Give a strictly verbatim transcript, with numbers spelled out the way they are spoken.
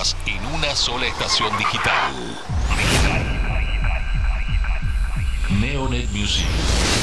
todas en una sola estación digital. Neonet Music.